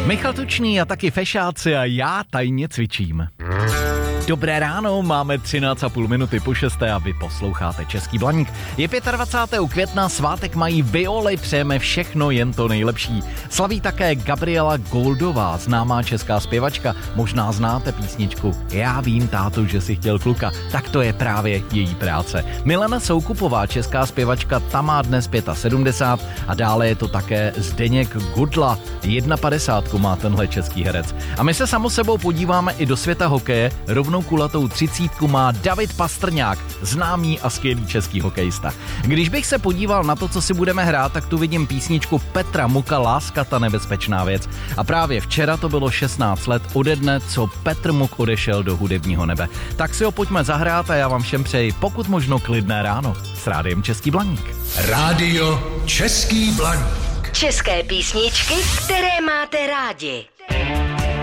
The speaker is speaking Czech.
Michal Tučný a taky fešáci a já tajně cvičím. Dobré ráno, máme 13,5 minuty po 6. a vy posloucháte Český Blaník. Je 25. května, svátek mají Violy, přejeme všechno, jen to nejlepší. Slaví také Gabriela Goldová, známá česká zpěvačka. Možná znáte písničku Já vím, táto, že si chtěl kluka. Tak to je právě její práce. Milena Soukupová, česká zpěvačka, ta má dnes 75 a dále je to také Zdeněk Gudla. 51 má tenhle český herec. A my se samo sebou podíváme i do světa hokeje. Rovnou kulatou 30 má David Pastrňák, známý a skvělý český hokejista. Když bych se podíval na to, co si budeme hrát, tak tu vidím písničku Petra Muka Láska, ta nebezpečná věc. A právě včera to bylo 16 let ode dne, co Petr Muk odešel do hudebního nebe. Tak si ho pojďme zahrát a já vám všem přeji pokud možno klidné ráno s rádiem Český Blaník. Rádio Český Blaník. České písničky, které máte rádi.